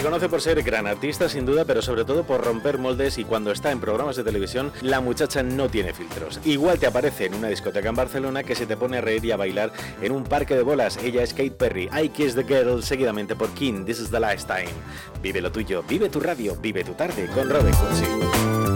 conoce por ser gran artista sin duda, pero sobre todo por romper moldes, y cuando está en programas de televisión la muchacha no tiene filtros. Igual te aparece en una discoteca en Barcelona que se te pone a reír y a bailar en un parque de bolas. Ella es Katy Perry. I Kiss the Girl, seguidamente por King, This is the Last Time. Vive lo tuyo, vive tu radio, vive tu tarde con Robin Cootsy.